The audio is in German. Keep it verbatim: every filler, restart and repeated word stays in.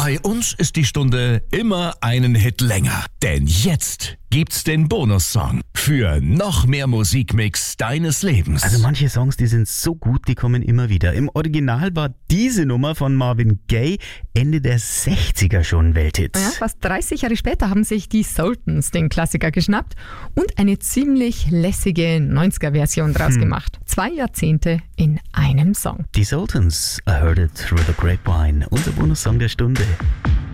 Bei uns ist die Stunde immer einen Hit länger. Denn jetzt gibt's den Bonussong für noch mehr Musikmix deines Lebens. Also manche Songs, die sind so gut, die kommen immer wieder. Im Original war diese Nummer von Marvin Gaye Ende der sechziger schon Welthit. Ja, fast dreißig Jahre später haben sich die Sultans den Klassiker geschnappt und eine ziemlich lässige neunziger-Version draus hm. gemacht. Zwei Jahrzehnte in einem Song. Die Sultans, I Heard It Through the Grapevine, unser Bonussong der Stunde.